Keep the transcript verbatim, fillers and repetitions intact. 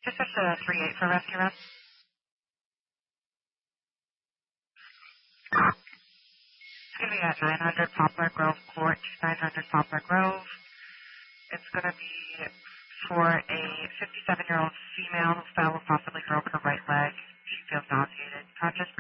Just push the three eight for rescue rep. It's going to be at nine hundred Poplar Grove Court, nine hundred Poplar Grove. It's going to be for a fifty-seven-year-old female who fell and possibly broke her right leg. She feels nauseated. Conscious